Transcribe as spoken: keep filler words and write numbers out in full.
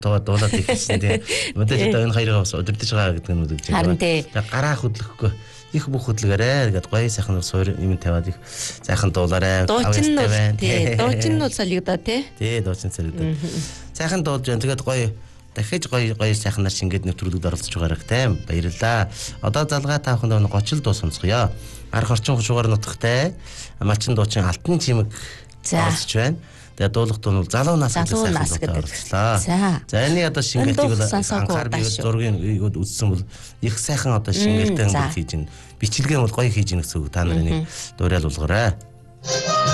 доо дуулаад ихсэн тийм мэдээж одоо энэ хоёроо бас удирдах байгаа гэдэг нь үгж Харин тий. гараа хөдлөхгүй их бүх хөдөлгөөрэй гэдэг гоё сайхан суур юм тавиад их сайхан дуулаарай. Дуучин нь тий дуучин нь солигдоо тий. Тий дуучин солигдоо. Сайхан дуулж байна. Тэгээд гоё дахиж гоё гоё сайхнаар шингээд нэвтрүүлэгд оролцож байгаарай тийм баярлалаа. Одоо залгаа та бүхэнд нэг гочил дуу сонсгоё. Арх орчин хушуугаар нутагтай малчин дуучин алтан чимэг оролцож байна. Тэгээд дуулах дуу нь залуу нас гэдэг сайхан дуу оролцлоо. За энэ одоо шингээдэг бол анхаар би зургийн үзсэн бол их сайхан одоо шингэлтэй өнгө хийж ин бичлэгээ бол гоё хийж ин гэсэн үг та нарыг дуурайлуулгаарай.